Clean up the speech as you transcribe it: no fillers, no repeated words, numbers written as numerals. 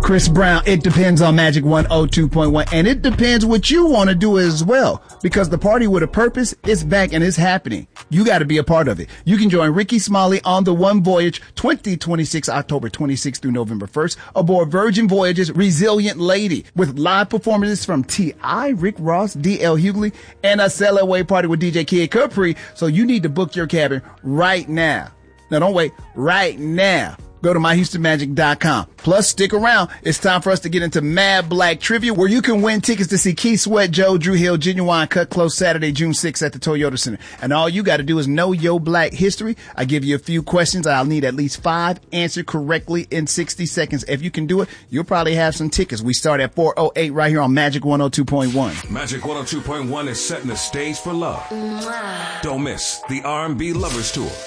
Chris Brown, it depends on Magic 102.1, and it depends what you want to do as well, because the party with a purpose is back and it's happening. You got to be a part of it. You can join Ricky Smiley on the One Voyage 2026, October 26th through November 1st, aboard Virgin Voyage's Resilient Lady, with live performances from T.I., Rick Ross, D.L. Hughley, and a sail away party with DJ Kid Capri. So you need to book your cabin right now. Now don't wait, right now. Go to myhoustonmagic.com. Plus, stick around. It's time for us to get into Mad Black Trivia, where you can win tickets to see Keith Sweat, Joe, Drew Hill, Genuine Cut Close Saturday, June 6th at the Toyota Center. And all you got to do is know your black history. I give you a few questions. I'll need at least 5 answered correctly in 60 seconds. If you can do it, you'll probably have some tickets. We start at 4:08 right here on Magic 102.1. Magic 102.1 is setting the stage for love. Don't miss the R&B Lovers Tour.